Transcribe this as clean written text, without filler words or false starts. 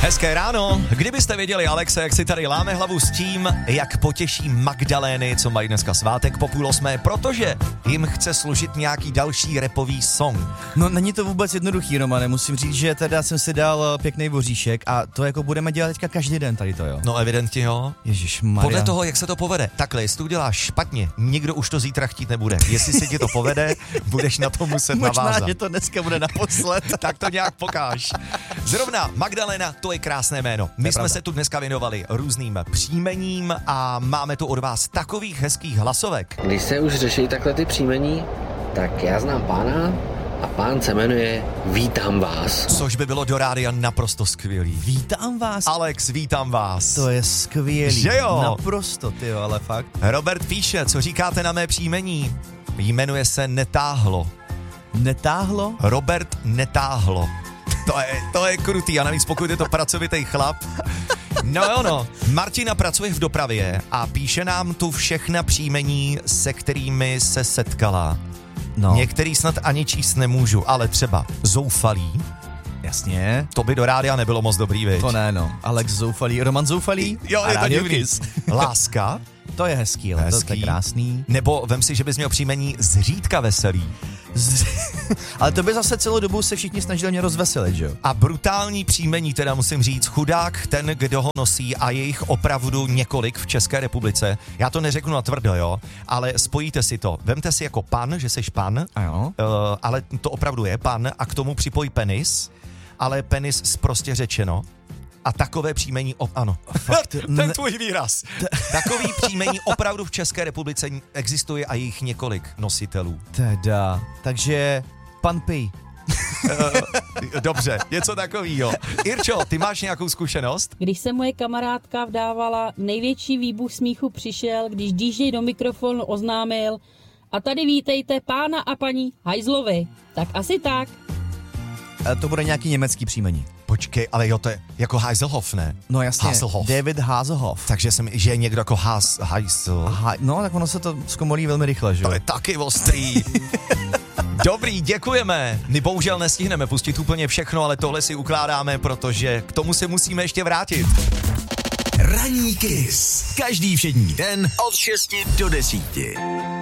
Hezké ráno. Kdybyste věděli, Alexe, jak si tady láme hlavu s tím, jak potěší Magdalény, co mají dneska svátek po 7:30, protože jim chce složit nějaký další rapový song. No není to vůbec jednoduchý, Romane, musím říct, že teda jsem si dal pěkný voříšek a to jako budeme dělat teďka každý den tady to, jo. No evidentně jo. Ježišmarja. Podle toho, jak se to povede. Takhle, jestli to uděláš špatně, nikdo už to zítra chtít nebude. Jestli se ti to povede, budeš na to muset navázat. Možná, že to dneska bude naposled. Tak to nějak pokáž. Zrovna Magdalena, to je krásné jméno. My jsme se tu dneska věnovali různým příjmením a máme tu od vás takových hezkých hlasovek. Když se už řeší takhle ty příjmení, tak já znám pána a pán se jmenuje Vítám vás. Což by bylo do rádia naprosto skvělý. Vítám vás. Alex, vítám vás. To je skvělý. Že jo? Naprosto, tyjo, ale fakt. Robert píše, co říkáte na mé příjmení? Jmenuje se Netáhlo. Netáhlo? Robert Netáhlo. To je krutý a navíc pokud je to pracovitý chlap. No jo no, Martina pracuje v dopravě a píše nám tu všechna příjmení, se kterými se setkala. No. Některý snad ani číst nemůžu, ale třeba Zoufalý. Jasně. To by do rádia nebylo moc dobrý, viď? To ne, no. Alex Zoufalý, Roman Zoufalý. Jo, je to Radio divný. Kiss. Láska. To je hezký, ale to je krásný. Nebo vem si, že bys měl příjmení Zřídka Veselý. Ale to by zase celou dobu se všichni snažili mě rozveselit, že jo? A brutální příjmení, teda musím říct, chudák ten, kdo ho nosí a je jich opravdu několik v České republice. Já to neřeknu natvrdo, jo, ale spojíte si to. Vemte si jako pan, že seš pan, ale to opravdu je pan a k tomu připoj penis, ale penis prostě řečeno. A takové příjmení, ano, fakt, ten tvůj výraz. Takový příjmení opravdu v České republice existuje a je jich několik nositelů. Teda, takže pan Pi. Dobře, něco takovýho. Irčo, ty máš nějakou zkušenost? Když se moje kamarádka vdávala, největší výbuch smíchu přišel, když DJ do mikrofonu oznámil: a tady vítejte pána a paní Hajzlovi. Tak asi tak. A to bude nějaký německý příjmení. Počkej, ale jo, to je jako Haselhoff, ne? No jasně, Hasselhoff. David Hasselhoff. Takže že je někdo jako Heisel. No, tak ono se to zkomolí velmi rychle, že jo? To je taky ostrý. Dobrý, děkujeme. My bohužel nestihneme pustit úplně všechno, ale tohle si ukládáme, protože k tomu se musíme ještě vrátit. Ranní Kiss. Každý všední den od 6 do 10.